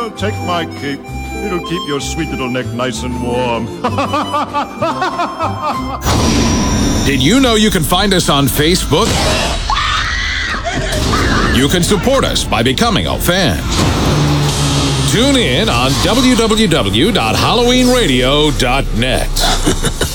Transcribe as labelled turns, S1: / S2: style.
S1: Here, take my cape. It'll keep your sweet little neck nice and warm.
S2: Did you know you can find us on Facebook? You can support us by becoming a fan. Tune in on www.halloweenradio.net.